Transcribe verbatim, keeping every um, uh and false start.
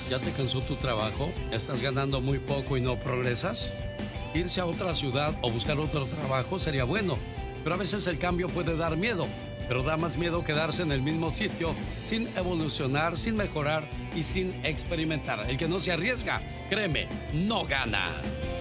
¿Ya te cansó tu trabajo? ¿Estás ganando muy poco y no progresas? Irse a otra ciudad o buscar otro trabajo sería bueno, pero a veces el cambio puede dar miedo, pero da más miedo quedarse en el mismo sitio sin evolucionar, sin mejorar y sin experimentar. El que no se arriesga, créeme, no gana.